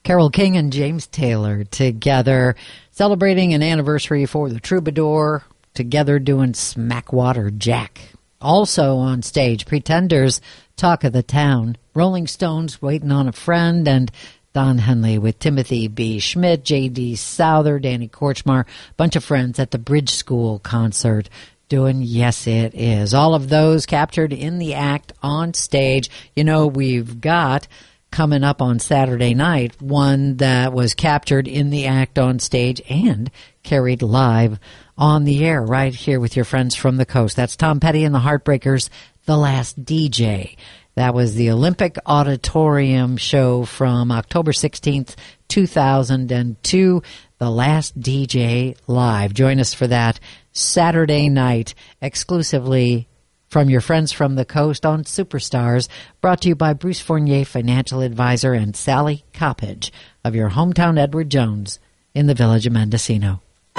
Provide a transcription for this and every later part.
Carole King and James Taylor together celebrating an anniversary for the Troubadour, together doing Smackwater Jack. Also on stage, Pretenders, Talk of the Town, Rolling Stones, Waiting on a Friend, and Don Henley with Timothy B. Schmidt, J.D. Souther, Danny Korchmar, bunch of friends at the Bridge School concert doing Yes It Is. All of those captured in the act on stage. You know, we've got coming up on Saturday night one that was captured in the act on stage and carried live on the air right here with your friends from the coast. That's Tom Petty and the Heartbreakers, The Last DJ. That was the Olympic Auditorium show from October 16th, 2002, The Last DJ Live. Join us for that Saturday night exclusively from your friends from the coast on Superstars, brought to you by Bruce Fournier Financial Advisor and Sally Coppage of your hometown Edward Jones in the village of Mendocino.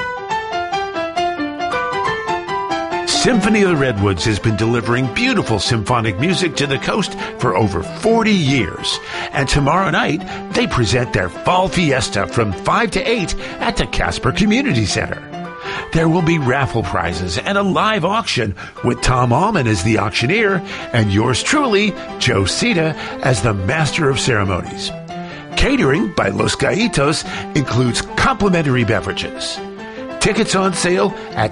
Symphony of the Redwoods has been delivering beautiful symphonic music to the coast for over 40 years. And tomorrow night, they present their Fall Fiesta from 5 to 8 at the Casper Community Center. There will be raffle prizes and a live auction with Tom Allman as the auctioneer and yours truly, Joe Cita, as the master of ceremonies. Catering by Los Gaitos includes complimentary beverages. Tickets on sale at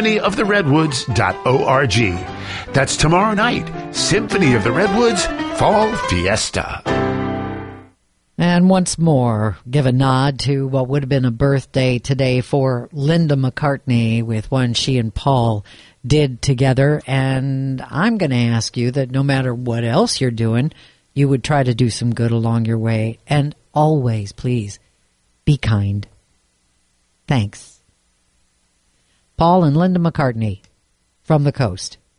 symphonyoftheredwoods.org. That's tomorrow night, Symphony of the Redwoods Fall Fiesta. And once more, give a nod to what would have been a birthday today for Linda McCartney with one she and Paul did together. And I'm going to ask you that no matter what else you're doing, you would try to do some good along your way. And always, please, be kind. Thanks. Paul and Linda McCartney from the coast.